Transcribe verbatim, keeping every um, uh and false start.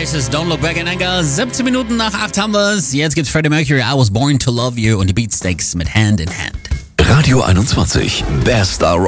Oasis, Don't Look Back in Anger. siebzehn Minuten nach acht haben wir's. Jetzt gibt's Freddie Mercury, I Was Born to Love You und die Beatsteaks mit Hand in Hand. Radio einundzwanzig, Best Rock.